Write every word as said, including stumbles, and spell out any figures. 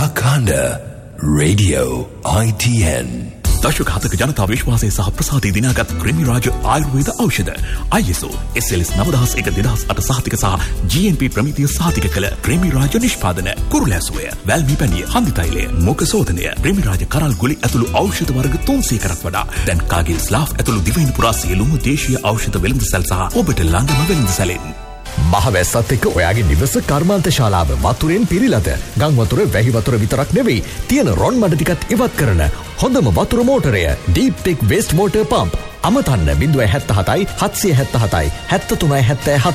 Gakana Radio I T N. දශක හතක ජනතා විශ්වාසය සහ ප්‍රසාදය දිනාගත් ක්‍රිමි රාජ ආයුර්වේද ඖෂධ I S O S L S නව දහස් එක දෙදහස් අට සහතික සහ G M P ප්‍රමිතිය සහතික කළ ක්‍රිමි රාජ නිෂ්පාදන කුරුලැසුවය වැල්මි පැණිය හන්දි තෛලය මුඛ සෝදනය ක්‍රිමි රාජ කරල් ගුලි ඇතුළු ඖෂධ වර්ග තුන්සීයකටත් වඩා දැන් කාගිල් ස්ලාෆ් ඇතුළු දිවයින පුරා සියලුම දේශීය ඖෂධ වෙළඳසැල් සහ ඔබට ළඟම වෙළඳසැලෙන් මහවැස්සත් එක්ක ඔයාගේ නිවස කර්මාන්ත ශාලාව වතුරෙන් පිරීලාද? ගම් වතුර වැහි වතුර විතරක් නෙවෙයි තියෙන රොන් මඩ ටිකත් ඉවත් කරන හොඳම වතුර මෝටරය Deep Tech Waste Water Pump. අමතන්න zero सात सात හත්සිය හතළිස් හතයි හතළිස් තුනයි හතළිස් හතයි